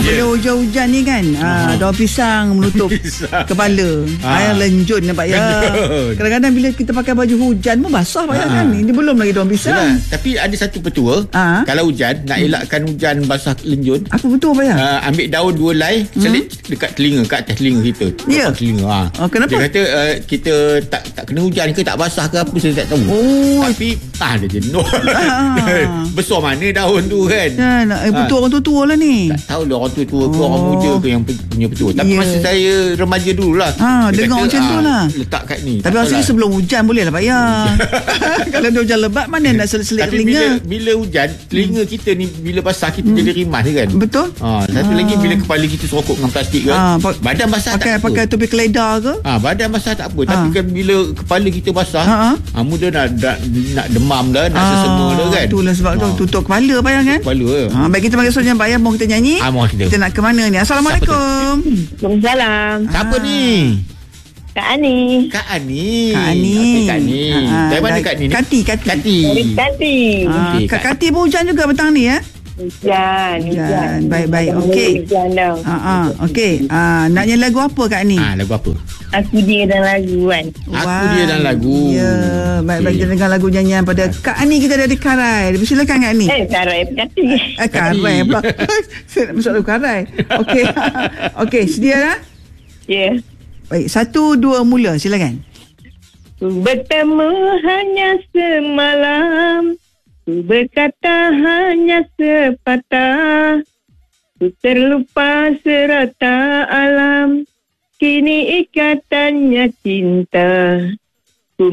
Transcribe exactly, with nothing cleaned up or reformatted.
bila hujan-hujan ni kan, uh, daun pisang menutup pisang. kepala. Ha. Air lenjun nampak ya. Kadang-kadang bila kita pakai baju hujan pun basah Pak kan. Ini belum lagi daun pisang. Yalah, tapi ada satu petua. Ha. Kalau hujan, nak elakkan hujan basah lenjun. Apa betul Pak ya? Uh, ambil daun dua helai, hmm. selit dekat telinga, kat atas telinga kita. Ya. Yeah. Telinga. Ha. Oh, kenapa? Dia kata uh, kita tak tak kena hujan ke, tak basah ke apa, saya tak tahu. Oh. Tapi ah dia jenuh. Besar mana daun tu kan? Ya, nak, eh, betul ha. orang tua-tua lah ni. Tak tahu lah orang tua-tua ke oh. orang muda ke yang punya betul. Tapi yeah. masa saya remaja dululah. Ha, dengar macam tu lah. Letak kat ni. Tapi rasanya sebelum hujan boleh lah Pak ya. Kalau dia hujan lebat mana nak selit-selit tapi telinga. Tapi bila, bila hujan, telinga hmm. kita ni bila basah kita hmm. jadi rimas kan. Betul. Ha, satu ha. lagi bila kepala kita serokok dengan plastik kan. Ha, pa- badan basah pakai, tak apa. Pakai topi keledar ke? Ha, badan basah tak apa. Ha. Tapi kan bila kepala kita basah, ha. Ha, muda nak, nak, nak demam dah, nak ha. sesama dah kan. Itulah sebab ha. tu tutup kepala Pak ya kan. Kepala. Ha, baik kita panggil soalan Pak ya, mau kita nyanyi. Ha, mau kita. Kita nak ke mana ni? Assalamualaikum. Waalaikumsalam. Siapa ha. ni? Kak Ani. Kak Ani. Kak Ani. Okay, Kak Ani. Ha, dari mana Kak Ani? Kati, Kati. Kati. Kati. Ha, okay, Kak Kati pun hujan juga petang ni ya? Hujan. Hujan. Baik-baik. Okey. Ha ah, okey. Ah, nak nyanyi lagu apa Kak Ani? Ah, lagu apa? Aku dia dan lagu kan. Aku dia dan lagu. Ya, baik-baik kita dengar lagu nyanyian pada Kak Ani. Kita dari Karai. Silakan Kak Ani. Eh, Karai Kati. Eh, Karai pula. Saya nak masuk lagu Karai. Okey. Okey, sedia dah? Ya. Yeah. Baik, satu, dua, mula. Silakan. Ku bertemu hanya semalam, ku berkata hanya sepatah, ku terlupa serata alam, kini ikatannya cinta.